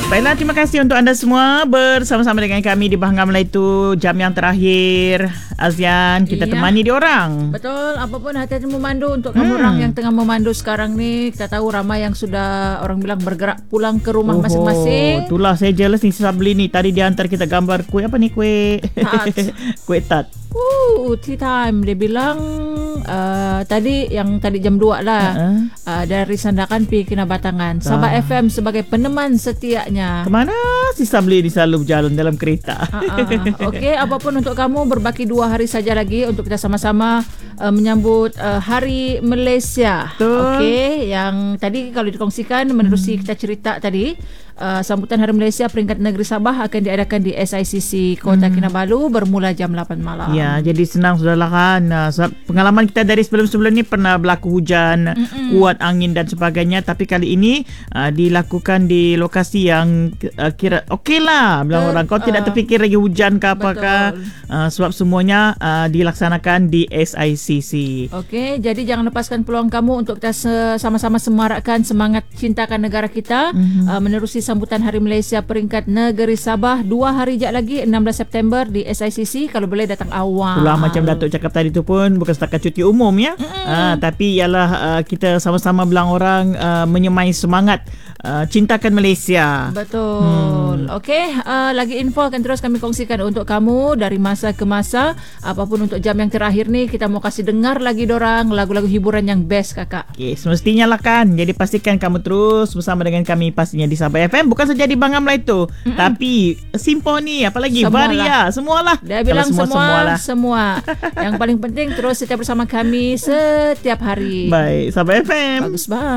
Baiklah, terima kasih untuk anda semua bersama-sama dengan kami di Bahangga Melayu jam yang terakhir. Azian, kita temani diorang. Betul, apapun hati-hati memandu untuk kamu orang yang tengah memandu sekarang ni. Kita tahu ramai yang sudah orang bilang bergerak pulang ke rumah masing-masing. Itulah saya jealous ni Sabli ni. Tadi dia hantar kita gambar kuih apa ni, kuih kuih tat. Tea time. Dia bilang tadi jam 2 lah. Dari Sandakan pergi Kinabatangan. Sabah FM sebagai peneman setianya. Kemana si Sabli ni selalu berjalan dalam kereta. Okey, apapun untuk kamu, berbaki 2 hari saja lagi untuk kita sama-sama menyambut Hari Malaysia. Okey, yang tadi kalau dikongsikan menerusi kita cerita tadi, sambutan Hari Malaysia peringkat negeri Sabah akan diadakan di SICC Kota Kinabalu bermula jam 8 malam. Ya, jadi senang sudahlah kan. Pengalaman kita dari sebelum-sebelum ni pernah berlaku hujan, kuat angin dan sebagainya, tapi kali ini dilakukan di lokasi yang kira okey lah bilang orang. Kau tidak terfikir lagi hujan ke apakah, sebab semuanya dilaksanakan di SICC. Okey, jadi jangan lepaskan peluang kamu untuk kita sama-sama semarakkan semangat cintakan negara kita menerusi sambutan Hari Malaysia peringkat negeri Sabah 2 hari jap lagi 16 September di SICC. Kalau boleh datang awal. Itulah macam Datuk cakap tadi tu pun bukan setakat cuti umum ya. Tapi ialah kita sama-sama bilang orang menyemai semangat cintakan Malaysia. Betul. Okey, lagi info akan terus kami kongsikan untuk kamu dari masa ke masa. Apapun untuk jam yang terakhir ni kita mau kasih dengar lagi dorang lagu-lagu hiburan yang best kakak. Okey, semestinya lah kan. Jadi pastikan kamu terus bersama dengan kami pastinya di Sabah FM. Bukan saja di Bahangga Melayu tapi Simponi, apalagi Varia, semualah. Dia bilang semua. Yang paling penting terus setiap bersama kami setiap hari. Baik, Sabah FM. Bagus banget.